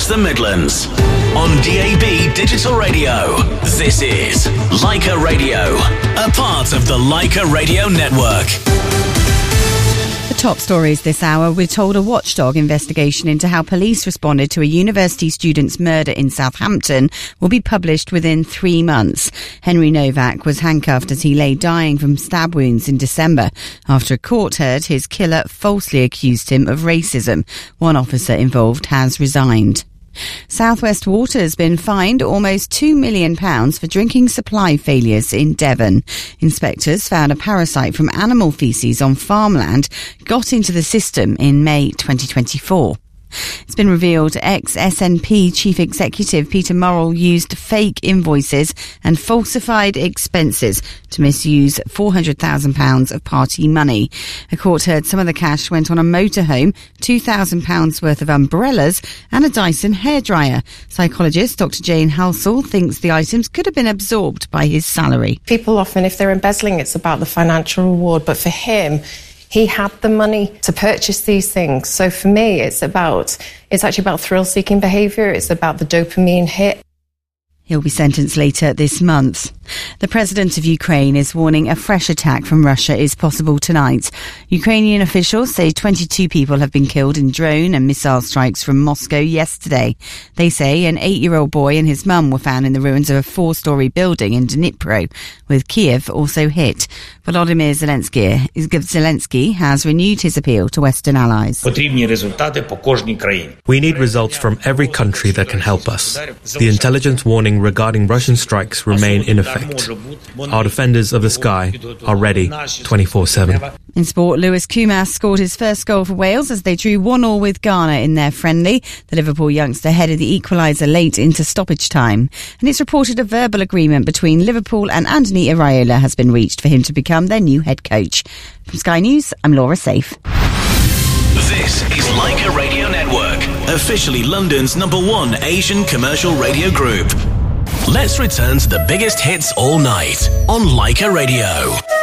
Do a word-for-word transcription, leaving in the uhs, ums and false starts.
across the Midlands. On D A B Digital Radio, this is Leica Radio, a part of the Leica Radio Network. The top stories this hour, we're told a watchdog investigation into how police responded to a university student's murder in Southampton will be published within three months. Henry Novak was handcuffed as he lay dying from stab wounds in December after a court heard his killer falsely accused him of racism. One officer involved has resigned. South West Water has been fined almost two million pounds for drinking supply failures in Devon. Inspectors found a parasite from animal faeces on farmland got into the system in May twenty twenty-four. It's been revealed ex-S N P Chief Executive Peter Murrell used fake invoices and falsified expenses to misuse four hundred thousand pounds of party money. A court heard some of the cash went on a motorhome, two thousand pounds worth of umbrellas and a Dyson hairdryer. Psychologist Doctor Jane Halsall thinks the items could have been absorbed by his salary. People often, if they're embezzling, it's about the financial reward, but for him, he had the money to purchase these things. So for me, it's about, it's actually about thrill-seeking behaviour. It's about the dopamine hit. He'll be sentenced later this month. The president of Ukraine is warning a fresh attack from Russia is possible tonight. Ukrainian officials say twenty-two people have been killed in drone and missile strikes from Moscow yesterday. They say an eight-year-old boy and his mum were found in the ruins of a four-storey building in Dnipro, with Kiev also hit. Volodymyr Zelensky, Zelensky has renewed his appeal to Western allies. We need results from every country that can help us. The intelligence warning regarding Russian strikes remain in effect. Our defenders of the sky are ready twenty-four seven. In sport, Lewis Kumas scored his first goal for Wales as they drew one all with Ghana in their friendly. The Liverpool youngster headed the equaliser late into stoppage time. And it's reported a verbal agreement between Liverpool and Anthony Iraola has been reached for him to become their new head coach. From Sky News, I'm Laura Safe. This is Leica Radio Network, officially London's number one Asian commercial radio group. Let's return to the biggest hits all night on Leica Radio.